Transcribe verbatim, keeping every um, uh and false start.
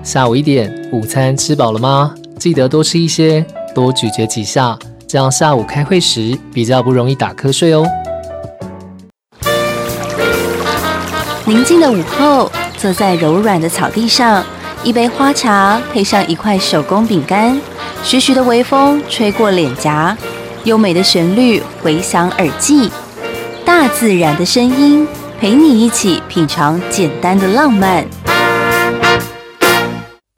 下午一点，午餐吃饱了吗？记得多吃一些，多咀嚼几下，这样下午开会时比较不容易打瞌睡哦。 宁静的午后，坐在柔软的草地上，一杯花茶配上一块手工饼干，徐徐的微风吹过脸颊，优美的旋律回响耳际，大自然的声音陪你一起品尝简单的浪漫。